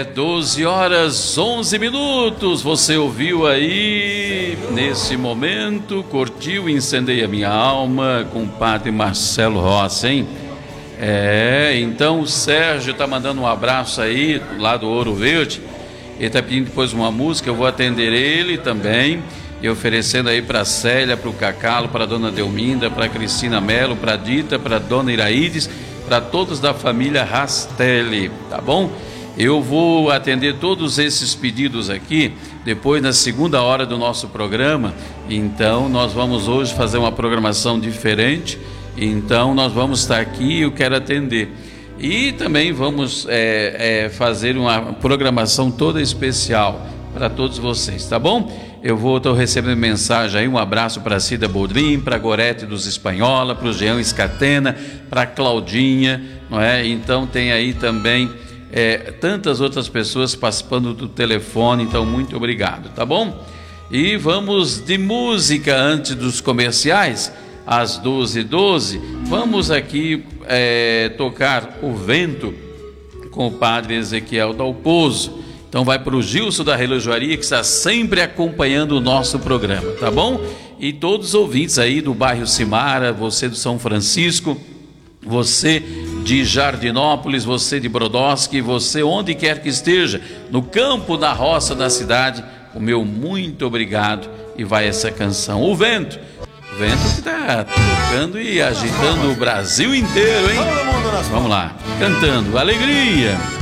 12 horas 11 minutos. Você ouviu aí, nesse momento, curtiu Incendeia Minha Alma com o padre Marcelo Rossi, hein? Então o Sérgio tá mandando um abraço aí, lá do Ouro Verde. Ele tá pedindo depois uma música, eu vou atender ele também. E oferecendo aí para Célia, para o Cacalo, para a dona Delminda, para Cristina Melo, para Dita, para dona Iraídes, para todos da família Rastelli, tá bom? Eu vou atender todos esses pedidos aqui depois na segunda hora do nosso programa. Então nós vamos hoje fazer uma programação diferente. Então nós vamos estar aqui e eu quero atender. E também vamos fazer uma programação toda especial para todos vocês, tá bom? Estou recebendo mensagem aí, um abraço para Cida Bodrim, para Gorete dos Espanhola, para o Jean Escatena, para Claudinha, não é? Então tem aí também tantas outras pessoas participando do telefone, então muito obrigado, tá bom? E vamos de música antes dos comerciais, às 12h12, vamos aqui tocar O Vento com o padre Ezequiel Dalpozo. Então vai para o Gilson da Relojoaria, que está sempre acompanhando o nosso programa, tá bom? E todos os ouvintes aí do bairro Cimara, você do São Francisco, você de Jardinópolis, você de Brodowski, você onde quer que esteja, no campo, na roça da cidade, o meu muito obrigado. E vai essa canção, O Vento. O vento que está tocando e agitando o Brasil inteiro, hein? Vamos lá, cantando, alegria.